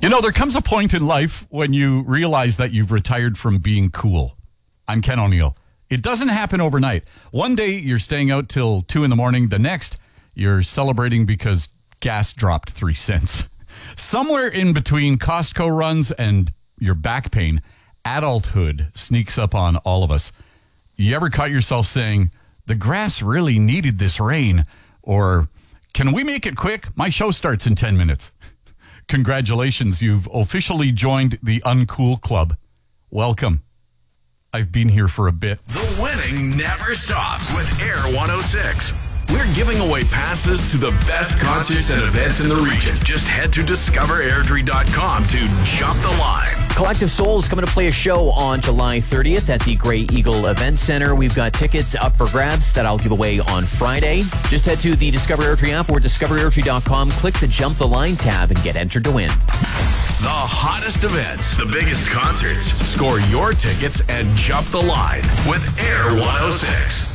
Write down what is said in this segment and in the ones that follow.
You know, there comes a point in life when you realize that you've retired from being cool. I'm Ken O'Neill. It doesn't happen overnight. One day you're staying out till 2 a.m. The next, you're celebrating because gas dropped 3 cents. Somewhere in between Costco runs and your back pain, adulthood sneaks up on all of us. You ever caught yourself saying, the grass really needed this rain? Or, can we make it quick? My show starts in 10 minutes. Congratulations, you've officially joined the Uncool Club. Welcome. I've been here for a bit. The winning never stops with Air 106. We're giving away passes to the best concerts and events in the region. Just head to discoverairdrie.com to jump the line. Collective Soul is coming to play a show on July 30th at the Grey Eagle Event Center. We've got tickets up for grabs that I'll give away on Friday. Just head to the Discover Airdrie app or discoverairdrie.com, click the Jump the Line tab, and get entered to win. The hottest events, the biggest concerts. Score your tickets and jump the line with Air 106.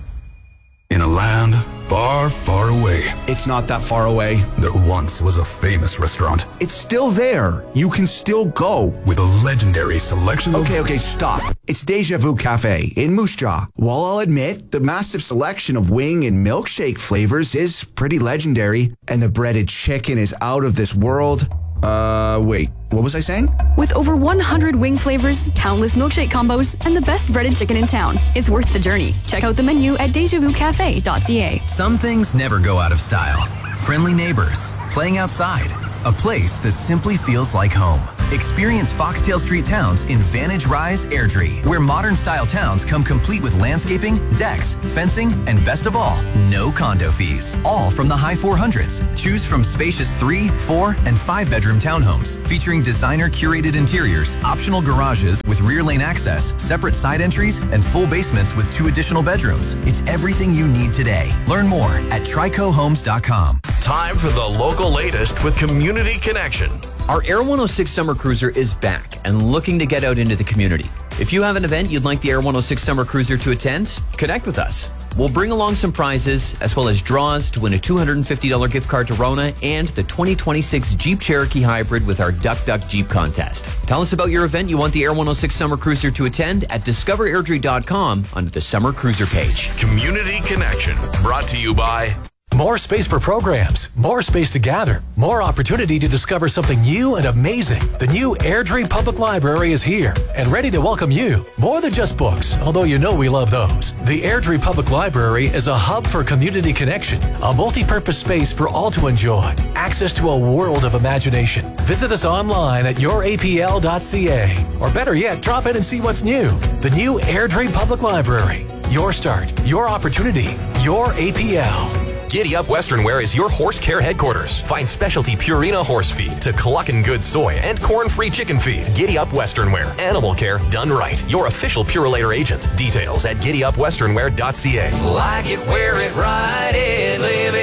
In a land far, far away. It's not that far away. There once was a famous restaurant. It's still there. You can still go. With a legendary selection of... Okay, stop. It's Deja Vu Cafe in Moose Jaw. While I'll admit, the massive selection of wing and milkshake flavors is pretty legendary, and the breaded chicken is out of this world. Wait, what was I saying? With over 100 wing flavors, countless milkshake combos, and the best breaded chicken in town, it's worth the journey. Check out the menu at dejavucafe.ca. Some things never go out of style. Friendly neighbors, playing outside, a place that simply feels like home. Experience Foxtail Street Towns in Vantage Rise Airdrie, where modern-style towns come complete with landscaping, decks, fencing, and best of all, no condo fees. All from the high 400s. Choose from spacious 3, 4, and 5-bedroom townhomes, featuring designer-curated interiors, optional garages with rear lane access, separate side entries, and full basements with 2 additional bedrooms. It's everything you need today. Learn more at tricohomes.com. Time for the local latest with Community Connection. Our Air 106 Summer Cruiser is back and looking to get out into the community. If you have an event you'd like the Air 106 Summer Cruiser to attend, connect with us. We'll bring along some prizes, as well as draws to win a $250 gift card to Rona and the 2026 Jeep Cherokee Hybrid with our Duck Duck Jeep contest. Tell us about your event you want the Air 106 Summer Cruiser to attend at discoverairdrie.com under the Summer Cruiser page. Community Connection, brought to you by... More space for programs, more space to gather, more opportunity to discover something new and amazing. The new Airdrie Public Library is here and ready to welcome you. More than just books, although you know we love those. The Airdrie Public Library is a hub for community connection, a multi-purpose space for all to enjoy, access to a world of imagination. Visit us online at yourapl.ca, or better yet, drop in and see what's new. The new Airdrie Public Library. Your start, your opportunity, your APL. Giddy Up Western Wear is your horse care headquarters. Find specialty Purina horse feed to Cluckin' Good soy and corn-free chicken feed. Giddy Up Western Wear. Animal care done right. Your official Purolator agent. Details at giddyupwesternwear.ca. Like it, wear it, ride it, live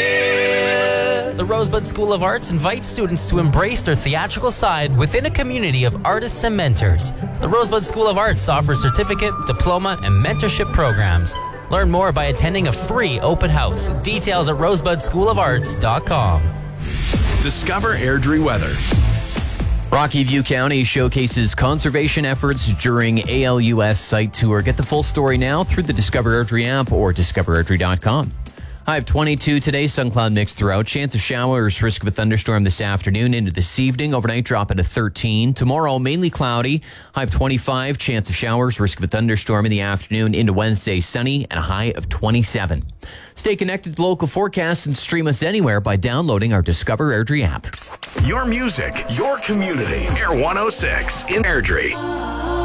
it. The Rosebud School of Arts invites students to embrace their theatrical side within a community of artists and mentors. The Rosebud School of Arts offers certificate, diploma, and mentorship programs. Learn more by attending a free open house. Details at rosebudschoolofarts.com. Discover Airdrie weather. Rocky View County showcases conservation efforts during ALUS site tour. Get the full story now through the Discover Airdrie app or discoverairdrie.com. High of 22 today, sun cloud mix throughout. Chance of showers, risk of a thunderstorm this afternoon into this evening. Overnight drop into 13. Tomorrow, mainly cloudy. High of 25, chance of showers, risk of a thunderstorm in the afternoon into Wednesday, sunny, and a high of 27. Stay connected to local forecasts and stream us anywhere by downloading our Discover Airdrie app. Your music, your community. Air 106 in Airdrie.